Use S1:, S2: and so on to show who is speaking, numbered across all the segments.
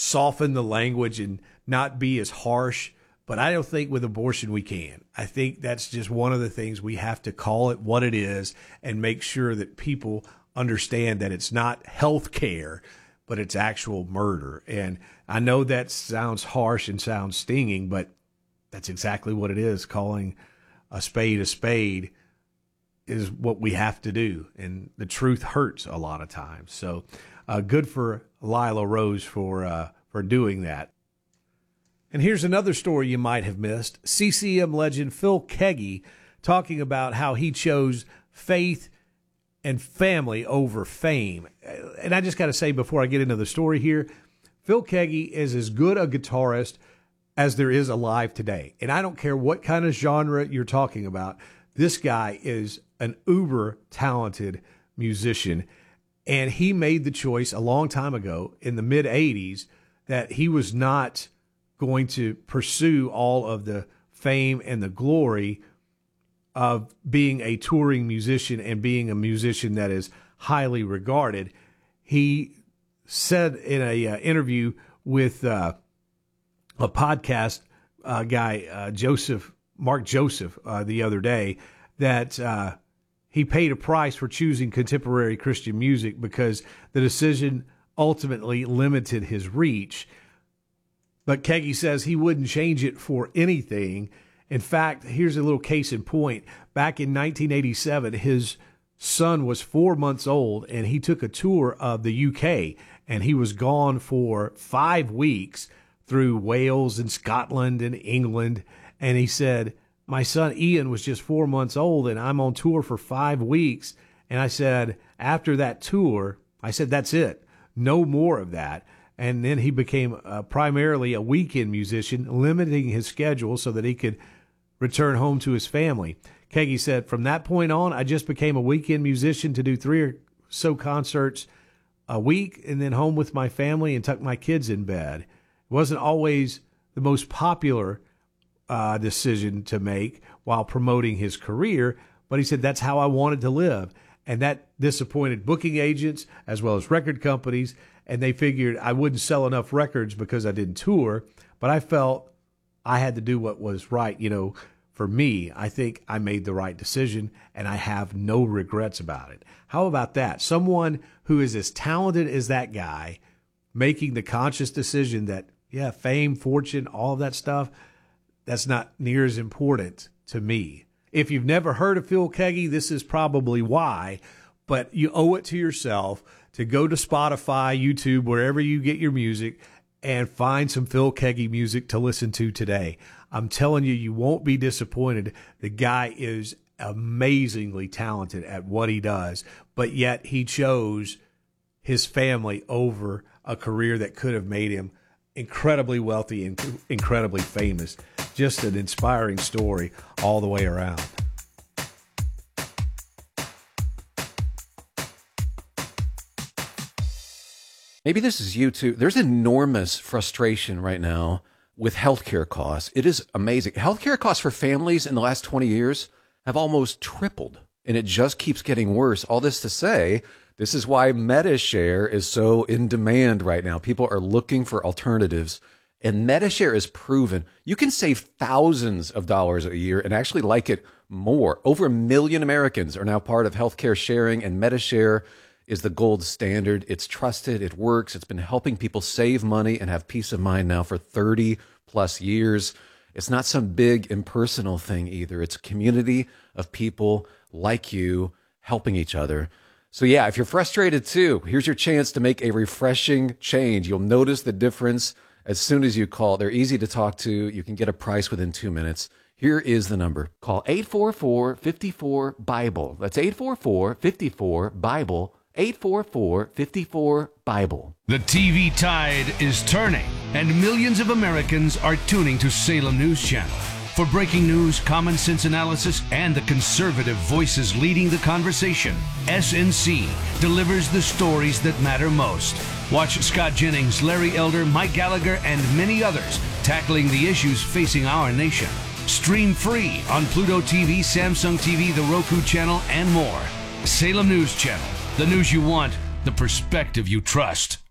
S1: soften the language and not be as harsh. But I don't think with abortion we can. I think that's just one of the things we have to call it what it is and make sure that people understand that it's not health care, but it's actual murder. And I know that sounds harsh and sounds stinging, but that's exactly what it is. Calling a spade is what we have to do. And the truth hurts a lot of times. So good for Lila Rose for doing that. And here's another story you might have missed. CCM legend Phil Keaggy talking about how he chose faith and family over fame. And I just got to say before I get into the story here, Phil Keaggy is as good a guitarist as there is alive today. And I don't care what kind of genre you're talking about. This guy is an uber talented musician. And he made the choice a long time ago in the mid 80s that he was not going to pursue all of the fame and the glory of being a touring musician and being a musician that is highly regarded. He said in a interview with a podcast guy, Mark Joseph, the other day, that he paid a price for choosing contemporary Christian music because the decision ultimately limited his reach. But Keaggy says he wouldn't change it for anything. In fact, here's a little case in point. Back in 1987, his son was 4 months old, and he took a tour of the UK, and he was gone for 5 weeks through Wales and Scotland and England. And he said, my son Ian was just 4 months old, and I'm on tour for 5 weeks. And I said, after that tour, I said, that's it. No more of that. And then he became primarily a weekend musician, limiting his schedule so that he could return home to his family. Keaggy said, from that point on, I just became a weekend musician to do 3 or so concerts a week and then home with my family and tuck my kids in bed. It wasn't always the most popular decision to make while promoting his career, but he said, that's how I wanted to live. And that disappointed booking agents as well as record companies. And they figured I wouldn't sell enough records because I didn't tour, but I felt I had to do what was right. You know, for me, I think I made the right decision and I have no regrets about it. How about that? Someone who is as talented as that guy making the conscious decision that, yeah, fame, fortune, all of that stuff, that's not near as important to me. If you've never heard of Phil Keaggy, this is probably why, but you owe it to yourself to go to Spotify, YouTube, wherever you get your music, and find some Phil Keaggy music to listen to today. I'm telling you, you won't be disappointed. The guy is amazingly talented at what he does, but yet he chose his family over a career that could have made him incredibly wealthy and incredibly famous. Just an inspiring story all the way around.
S2: Maybe this is you too. There's enormous frustration right now with healthcare costs. It is amazing. Healthcare costs for families in the last 20 years have almost tripled, and it just keeps getting worse. All this to say, this is why MediShare is so in demand right now. People are looking for alternatives, and MediShare is proven. You can save thousands of dollars a year and actually like it more. Over 1 million Americans are now part of healthcare sharing, and MediShare is the gold standard. It's trusted. It works. It's been helping people save money and have peace of mind now for 30 plus years. It's not some big impersonal thing either. It's a community of people like you helping each other. So yeah, if you're frustrated too, here's your chance to make a refreshing change. You'll notice the difference as soon as you call. They're easy to talk to. You can get a price within 2 minutes. Here is the number. Call 844-54-BIBLE. That's 844-54-BIBLE. 844-54-BIBLE.
S3: The TV tide is turning, and millions of Americans are tuning to Salem News Channel. For breaking news, common sense analysis, and the conservative voices leading the conversation, SNC delivers the stories that matter most. Watch Scott Jennings, Larry Elder, Mike Gallagher, and many others tackling the issues facing our nation. Stream free on Pluto TV, Samsung TV, the Roku channel, and more. Salem News Channel. The news you want, the perspective you trust.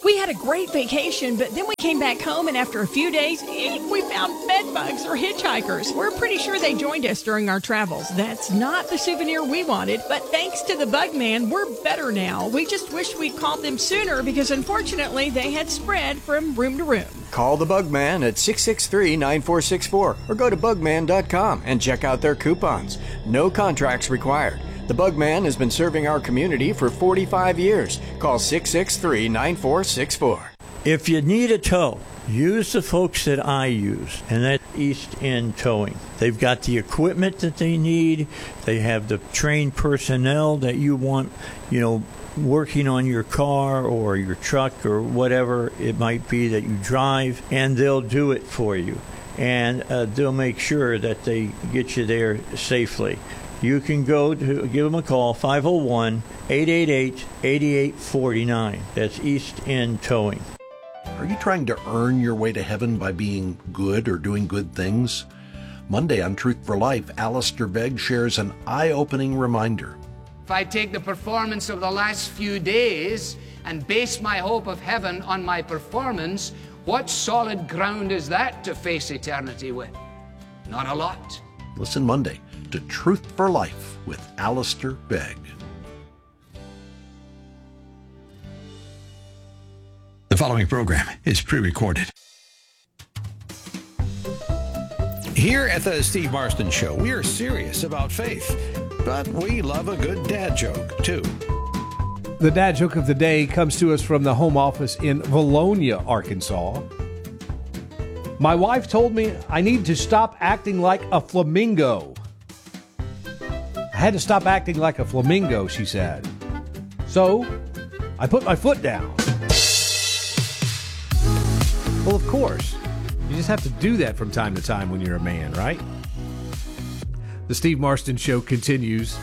S4: We had a great vacation, but then we came back home, and after a few days, we found bed bugs or hitchhikers. We're pretty sure they joined us during our travels. That's not the souvenir we wanted, but thanks to the Bug Man, we're better now. We just wish we'd called them sooner because unfortunately they had spread from room to room.
S5: Call the Bug Man at 663-9464 or go to bugman.com and check out their coupons. No contracts required. The Bug Man has been serving our community for 45 years. Call 663-9464.
S6: If you need a tow, use the folks that I use, and that's East End Towing. They've got the equipment that they need. They have the trained personnel that you want, working on your car or your truck or whatever it might be that you drive, and they'll do it for you. And they'll make sure that they get you there safely. You can give them a call, 501-888-8849. That's East End Towing.
S7: Are you trying to earn your way to heaven by being good or doing good things? Monday on Truth for Life, Alistair Begg shares an eye-opening reminder.
S8: If I take the performance of the last few days and base my hope of heaven on my performance, what solid ground is that to face eternity with? Not a lot.
S7: Listen Monday to Truth for Life with Alistair Begg.
S9: The following program is pre-recorded. Here at the Steve Marston Show, we are serious about faith, but we love a good dad joke, too.
S1: The dad joke of the day comes to us from the home office in Valonia, Arkansas. My wife told me I need to stop acting like a flamingo. I had to stop acting like a flamingo, she said. So, I put my foot down. Well, of course. You just have to do that from time to time when you're a man, right? The Steve Marston Show continues,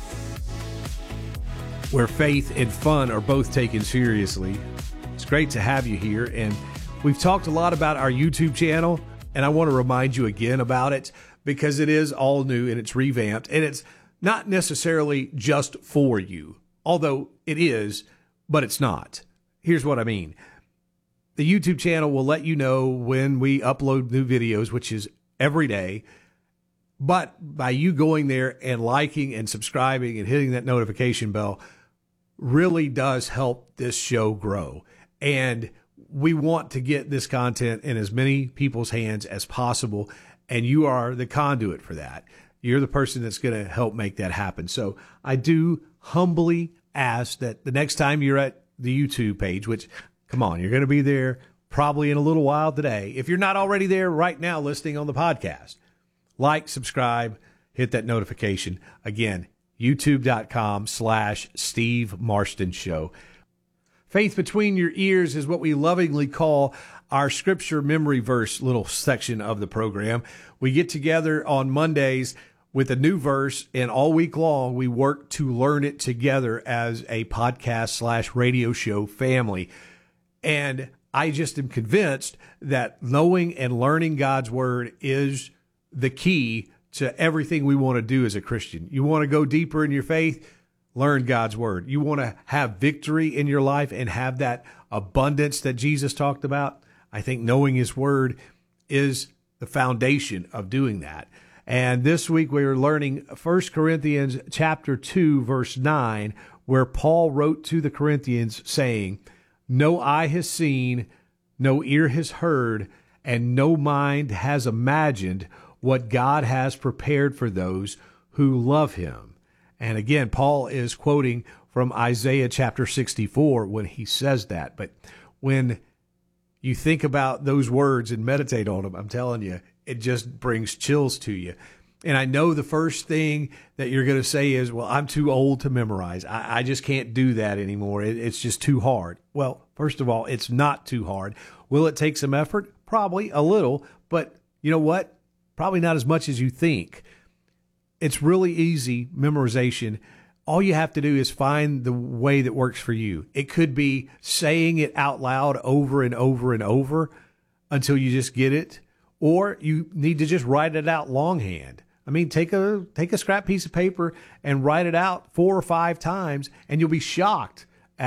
S1: where faith and fun are both taken seriously. It's great to have you here, and we've talked a lot about our YouTube channel, and I want to remind you again about it because it is all new and it's revamped, and it's not necessarily just for you, although it is, but it's not. Here's what I mean. The YouTube channel will let you know when we upload new videos, which is every day. But by you going there and liking and subscribing and hitting that notification bell really does help this show grow. And we want to get this content in as many people's hands as possible. And you are the conduit for that. You're the person that's going to help make that happen. So I do humbly ask that the next time you're at the YouTube page, which, come on, you're going to be there probably in a little while today. If you're not already there right now listening on the podcast, like, subscribe, hit that notification. Again, youtube.com/Steve Marston Show. Faith Between Your Ears is what we lovingly call our scripture memory verse little section of the program. We get together on Mondays with a new verse, and all week long we work to learn it together as a podcast/radio show family. And I just am convinced that knowing and learning God's word is the key to everything we want to do as a Christian. You want to go deeper in your faith? Learn God's word. You want to have victory in your life and have that abundance that Jesus talked about? I think knowing his word is the foundation of doing that. And this week we are learning 1 Corinthians chapter 2, verse 9, where Paul wrote to the Corinthians saying, "No eye has seen, no ear has heard, and no mind has imagined what God has prepared for those who love him." And again, Paul is quoting from Isaiah chapter 64 when he says that. But when you think about those words and meditate on them, I'm telling you, it just brings chills to you. And I know the first thing that you're going to say is, well, I'm too old to memorize. I just can't do that anymore. It's just too hard. Well, first of all, it's not too hard. Will it take some effort? Probably a little. But you know what? Probably not as much as you think. It's really easy memorization. All you have to do is find the way that works for you. It could be saying it out loud over and over and over until you just get it. Or you need to just write it out longhand. I mean, take a scrap piece of paper and write it out 4 or 5 times, and you'll be shocked at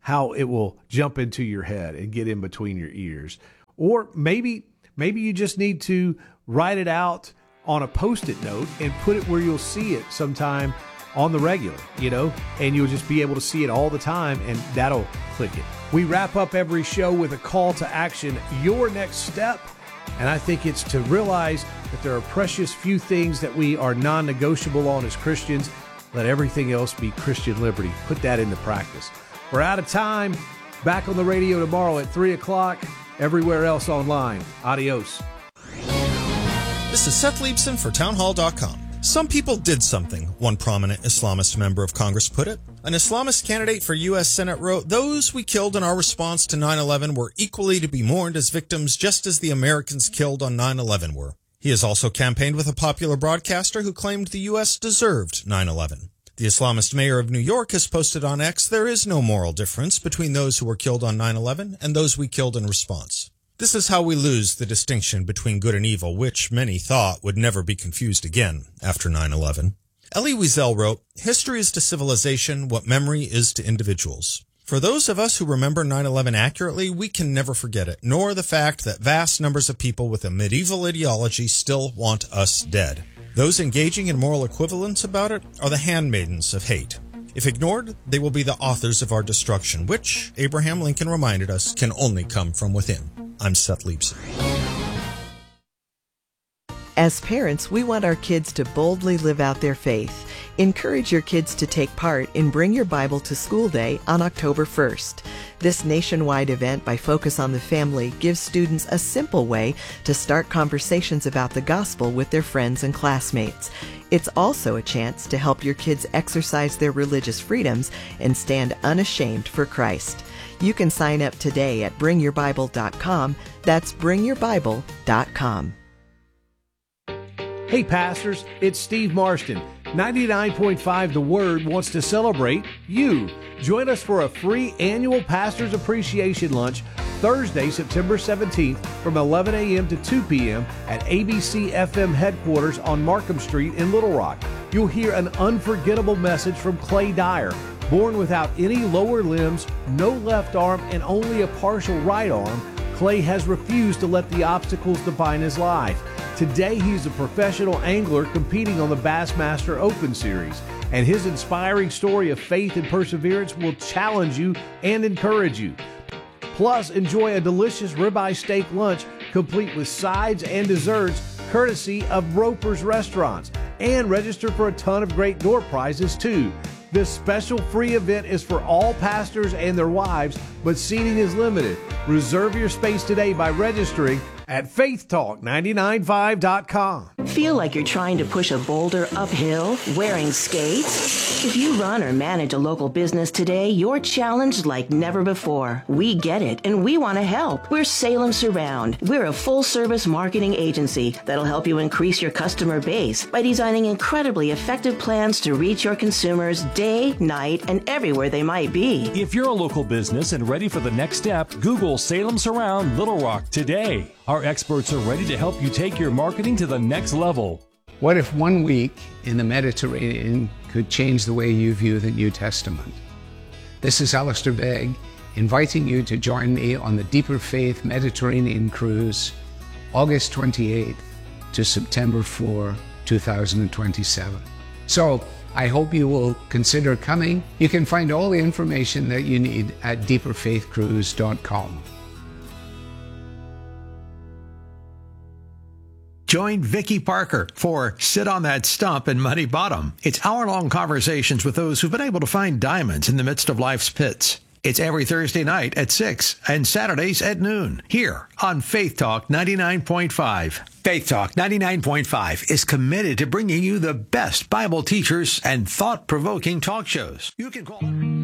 S1: how it will jump into your head and get in between your ears. Or maybe you just need to write it out on a Post-it note and put it where you'll see it sometime on the regular, and you'll just be able to see it all the time, and that'll click it. We wrap up every show with a call to action, your next step. And I think it's to realize that there are precious few things that we are non-negotiable on as Christians. Let everything else be Christian liberty. Put that into practice. We're out of time. Back on the radio tomorrow at 3 o'clock. Everywhere else online. Adios.
S10: This is Seth Leibson for townhall.com. Some people did something, one prominent Islamist member of Congress put it. An Islamist candidate for U.S. Senate wrote, "Those we killed in our response to 9/11 were equally to be mourned as victims just as the Americans killed on 9/11 were." He has also campaigned with a popular broadcaster who claimed the U.S. deserved 9/11. The Islamist mayor of New York has posted on X, "There is no moral difference between those who were killed on 9/11 and those we killed in response." This is how we lose the distinction between good and evil, which many thought would never be confused again after 9/11. Elie Wiesel wrote, "History is to civilization what memory is to individuals." For those of us who remember 9/11 accurately, we can never forget it, nor the fact that vast numbers of people with a medieval ideology still want us dead. Those engaging in moral equivalence about it are the handmaidens of hate. If ignored, they will be the authors of our destruction, which, Abraham Lincoln reminded us, can only come from within. I'm Seth Leibson.
S11: As parents, we want our kids to boldly live out their faith. Encourage your kids to take part in Bring Your Bible to School Day on October 1st. This nationwide event by Focus on the Family gives students a simple way to start conversations about the gospel with their friends and classmates. It's also a chance to help your kids exercise their religious freedoms and stand unashamed for Christ. You can sign up today at bringyourbible.com. That's bringyourbible.com.
S1: Hey pastors, it's Steve Marston. 99.5 The Word wants to celebrate you. Join us for a free annual Pastors Appreciation Lunch Thursday, September 17th from 11 a.m. to 2 p.m. at ABC FM headquarters on Markham Street in Little Rock. You'll hear an unforgettable message from Clay Dyer. Born without any lower limbs, no left arm, and only a partial right arm, Clay has refused to let the obstacles define his life. Today, he's a professional angler competing on the Bassmaster Open Series, and his inspiring story of faith and perseverance will challenge you and encourage you. Plus, enjoy a delicious ribeye steak lunch complete with sides and desserts courtesy of Roper's Restaurants, and register for a ton of great door prizes too. This special free event is for all pastors and their wives, but seating is limited. Reserve your space today by registering at faithtalk995.com.
S12: Feel like you're trying to push a boulder uphill wearing skates? If you run or manage a local business today, you're challenged like never before. We get it, and we want to help. We're Salem Surround. We're a full-service marketing agency that'll help you increase your customer base by designing incredibly effective plans to reach your consumers day, night, and everywhere they might be.
S13: If you're a local business and ready for the next step, Google Salem Surround Little Rock today. Our experts are ready to help you take your marketing to the next level.
S8: What if 1 week in the Mediterranean could change the way you view the New Testament? This is Alistair Begg, inviting you to join me on the Deeper Faith Mediterranean Cruise, August 28th to September 4, 2027. So, I hope you will consider coming. You can find all the information that you need at deeperfaithcruise.com.
S9: Join Vicki Parker for Sit on That Stump in Muddy Bottom. It's hour-long conversations with those who've been able to find diamonds in the midst of life's pits. It's every Thursday night at 6 and Saturdays at noon here on Faith Talk 99.5. Faith Talk 99.5 is committed to bringing you the best Bible teachers and thought-provoking talk shows. You can call